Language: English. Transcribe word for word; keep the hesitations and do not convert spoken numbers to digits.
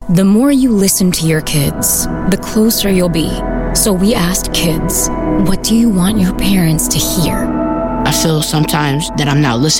The more you listen to your kids, the closer you'll be. So we asked kids, what do you want your parents to hear? I feel sometimes that I'm not listening.